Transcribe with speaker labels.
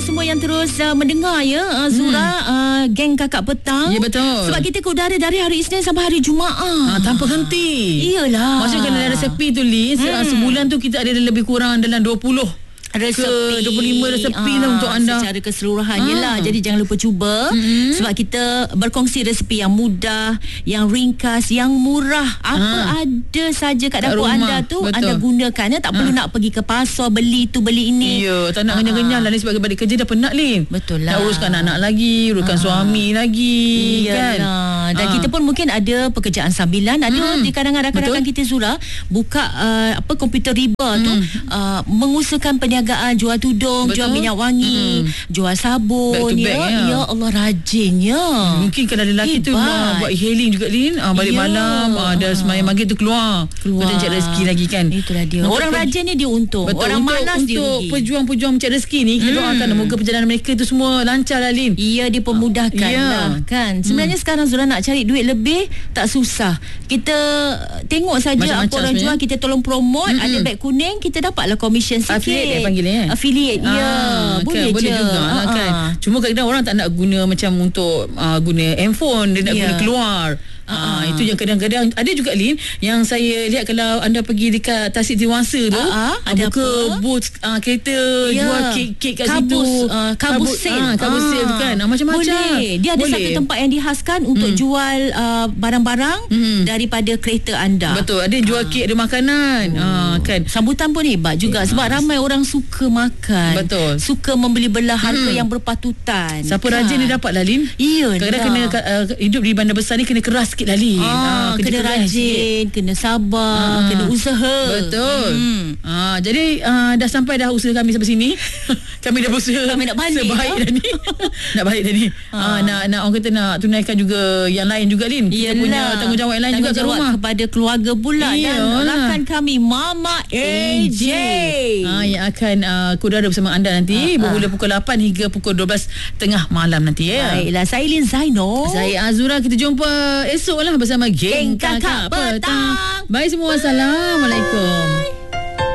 Speaker 1: Semua yang terus mendengar Zura, geng Kakak Petang.
Speaker 2: Ya, betul.
Speaker 1: Sebab kita ke udara dari hari Isnin sampai hari Jumaat.
Speaker 2: Tanpa henti.
Speaker 1: Iyalah.
Speaker 2: Maksudnya kalau ada resepi tu Lin, sebulan tu kita ada lebih kurang dalam 20
Speaker 1: resepi,
Speaker 2: 25 resepi lah untuk anda
Speaker 1: secara keseluruhan. Yelah, jadi jangan lupa cuba. Sebab kita berkongsi resepi yang mudah, yang ringkas, yang murah. Apa ada saja kat dapur
Speaker 2: rumah.
Speaker 1: anda tu,
Speaker 2: Betul.
Speaker 1: anda gunakan. Tak perlu nak pergi ke pasar beli tu beli ini.
Speaker 2: Ya, tak nak kenyang-kenyang lah Lin, sebab balik kerja dah penat Lin.
Speaker 1: Betul lah.
Speaker 2: Nak uruskan anak lagi, uruskan suami lagi.
Speaker 1: Iyalah.
Speaker 2: Kan?
Speaker 1: Dan kita pun mungkin ada pekerjaan sambilan. Ada di kalangan rakan-rakan kita Zura buka komputer riba tu, mengusahakan perniagaan jual tudung,
Speaker 2: Betul.
Speaker 1: jual minyak wangi, jual sabun.
Speaker 2: Back to back, ya.
Speaker 1: Ya Allah, rajinnya.
Speaker 2: Mungkin kalau ada lelaki tu buat e-hailing juga Lin, balik malam dah semayang maghrib tu keluar untuk cari rezeki lagi kan.
Speaker 1: Itulah dia. Orang rajin ni dia untung.
Speaker 2: Betul.
Speaker 1: Orang malas dia
Speaker 2: untuk
Speaker 1: rugi.
Speaker 2: pejuang-pejuang mencari rezeki ni, kita doakan moga perjalanan mereka tu semua lancar lah Lin.
Speaker 1: Ya, dipermudahkan lah kan. Sebenarnya sekarang Zura nak cari duit lebih tak susah. Kita tengok saja apa orang jual, kita tolong promote. Ada beg kuning, kita dapatlah komisen sikit.
Speaker 2: Affiliate dia panggil
Speaker 1: Affiliate, ya. Boleh
Speaker 2: kan,
Speaker 1: je.
Speaker 2: boleh juga lah kan. Cuma kadang-kadang orang tak nak guna macam untuk guna handphone, dia nak guna keluar. Itu yang kadang-kadang ada juga Lin, yang saya lihat kalau anda pergi dekat Tasik Dewasa tu,
Speaker 1: ada
Speaker 2: buka booth kereta, jual kek-kek kat
Speaker 1: kabus,
Speaker 2: situ.
Speaker 1: kabus sale.
Speaker 2: Kabus sale tu kan. Macam-macam.
Speaker 1: Boleh. Dia ada satu tempat yang dihaskan untuk jual barang-barang daripada kereta anda.
Speaker 2: Betul. Ada jual kek, ada makanan. Kan.
Speaker 1: Sambutan pun hebat juga sebab ramai orang suka makan.
Speaker 2: Betul.
Speaker 1: Suka membeli belah harga yang berpatutan.
Speaker 2: Siapa rajin dia dapat lah Lin.
Speaker 1: Iyalah.
Speaker 2: Kadang-kadang kena hidup di bandar besar ni kena keras sikit lah Lin.
Speaker 1: Kena rajin, kena sabar, kena usaha.
Speaker 2: Betul. Jadi dah sampai dah usaha kami sampai sini. Kami dah berusaha.
Speaker 1: Kami nak balik
Speaker 2: sebaik dah ni. Nak balik dah ni. Nak orang kata nak tunaikan juga yang lain juga Lin. Kita punya tanggungjawab yang lain juga kat rumah.
Speaker 1: Kepada keluarga pula. Dan rakan kami Mama AJ
Speaker 2: yang akan kudara bersama anda nanti bermula pukul 8 hingga pukul 12:30 malam nanti ya.
Speaker 1: Baiklah, saya Lin Zaino.
Speaker 2: Saya Azura. Kita jumpa esok lah bersama Geng Kakak Petang. Bye semua. Assalamualaikum.